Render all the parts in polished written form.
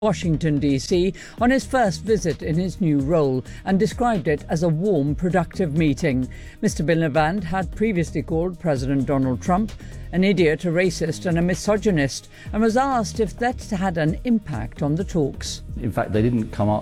Washington, D.C. on his first visit in his new role and described it as a warm, productive meeting. Mr. Miliband had previously called President Donald Trump an idiot, a racist and a misogynist, and was asked if that had an impact on the talks. In fact, they didn't come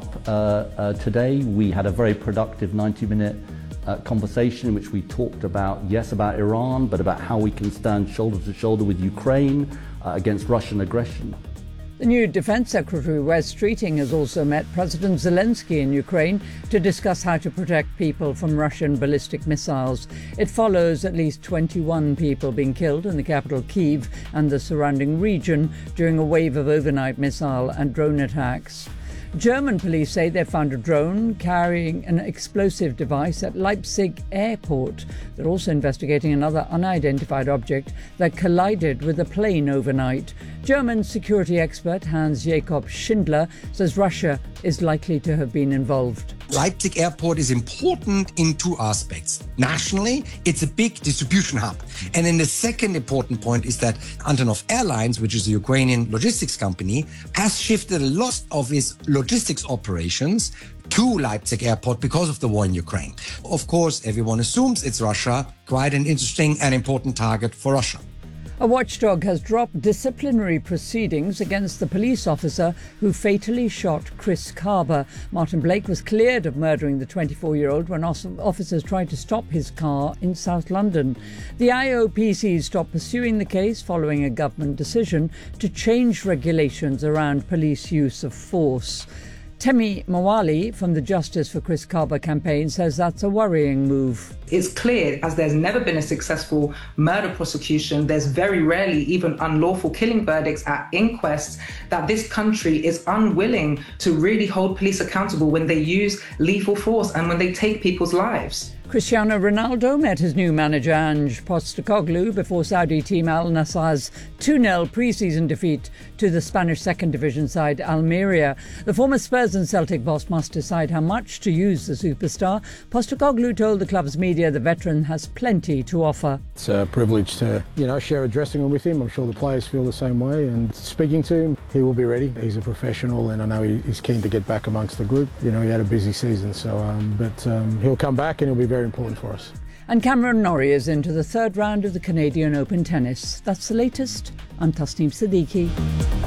up today. We had a very productive 90-minute conversation in which we talked about Iran, but about how we can stand shoulder to shoulder with Ukraine against Russian aggression. The new Defence Secretary, Wes Streeting, has also met President Zelensky in Ukraine to discuss how to protect people from Russian ballistic missiles. It follows at least 21 people being killed in the capital Kyiv and the surrounding region during a wave of overnight missile and drone attacks. German police say they found a drone carrying an explosive device at Leipzig airport. They're also investigating another unidentified object that collided with a plane overnight. German security expert Hans-Jakob Schindler says Russia is likely to have been involved. Leipzig airport is important in two aspects. Nationally, it's a big distribution hub. And then the second important point is that Antonov Airlines, which is a Ukrainian logistics company, has shifted a lot of its logistics operations to Leipzig airport because of the war in Ukraine. Of course, everyone assumes it's Russia, quite an interesting and important target for Russia. A watchdog has dropped disciplinary proceedings against the police officer who fatally shot Chris Carber. Martin Blake was cleared of murdering the 24-year-old when officers tried to stop his car in South London. The IOPC stopped pursuing the case following a government decision to change regulations around police use of force. Temi Mawali from the Justice for Chris Carber campaign says that's a worrying move. It's clear, as there's never been a successful murder prosecution, there's very rarely even unlawful killing verdicts at inquests, that this country is unwilling to really hold police accountable when they use lethal force and when they take people's lives. Cristiano Ronaldo met his new manager Ange Postecoglou before Saudi team Al Nassr's 2-0 pre-season defeat to the Spanish second division side Almeria. The former Spurs and Celtic boss must decide how much to use the superstar. Postecoglou told the club's media the veteran has plenty to offer. It's a privilege to, share a dressing room with him. I'm sure the players feel the same way, and speaking to him, he will be ready. He's a professional, and I know he's keen to get back amongst the group. He had a busy season, but he'll come back and he'll be very important for us. And Cameron Norrie is into the third round of the Canadian Open tennis. That's the latest. I'm Tasneem Siddiqui.